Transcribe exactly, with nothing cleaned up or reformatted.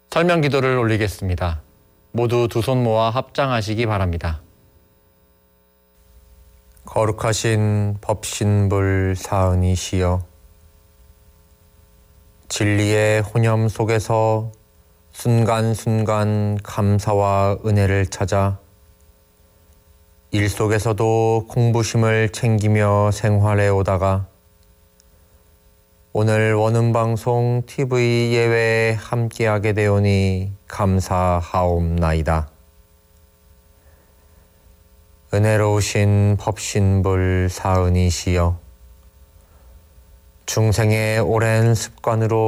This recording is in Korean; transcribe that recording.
설명 기도를 올리겠습니다. 모두 두 손 모아 합장하시기 바랍니다. 거룩하신 법신불 사은이시여, 진리의 혼념 속에서 순간순간 감사와 은혜를 찾아 일 속에서도 공부심을 챙기며 생활해 오다가 오늘 원음방송 티비 예외에 함께하게 되오니 감사하옵나이다. 은혜로우신 법신불 사은이시여, 중생의 오랜 습관으로